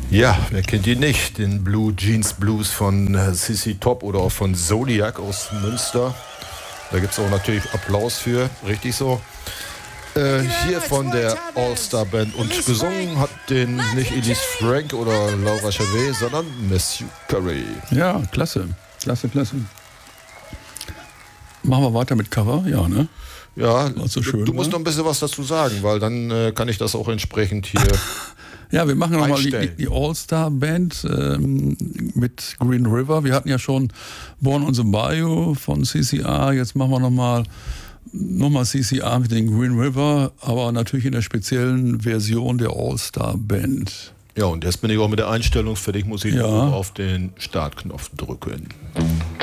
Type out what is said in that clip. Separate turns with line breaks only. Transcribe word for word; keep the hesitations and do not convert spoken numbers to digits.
Ja, wer kennt die nicht? Den Blue Jeans Blues von C C Top oder auch von Zodiac aus Münster. Da gibt es auch natürlich Applaus für, richtig so. Äh, hier von der All-Star Band. Und gesungen hat den nicht Elise Frank oder Laura Chevet, sondern Matthew Perry.
Ja, klasse, klasse, klasse. Machen wir weiter mit Cover, ja, ne?
Ja,
so schön,
du musst
ne?
noch ein bisschen was dazu sagen, weil dann äh, kann ich das auch entsprechend hier
Ja, wir machen nochmal die,
einstellen.
die All-Star-Band ähm, mit Green River. Wir hatten ja schon Born on the Bayou von C C R. Jetzt machen wir nochmal noch mal C C R mit den Green River, aber natürlich in der speziellen Version der All-Star-Band.
Ja, und jetzt bin ich auch mit der Einstellung fertig, muss ich
Ja.
nur auf den Startknopf drücken.